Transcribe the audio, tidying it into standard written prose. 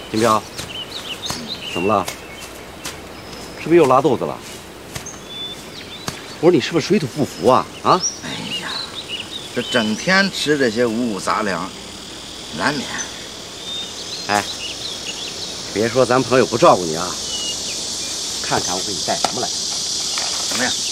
金彪，怎么了？是不是又拉肚子了？我说你是不是水土不服啊？啊！ 哎呀，这整天吃这些五谷杂粮，难免。 哎，别说咱朋友不照顾你啊！看看我给你带什么来。 怎么样？